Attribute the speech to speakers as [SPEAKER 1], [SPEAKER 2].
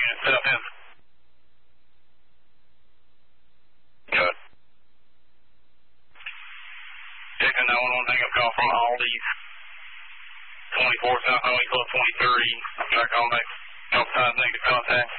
[SPEAKER 1] unit, South End. Good. Taking 911, hang up call from Aldi's. 24 South Highway Club 23. Try calling back. Help signs negative contact.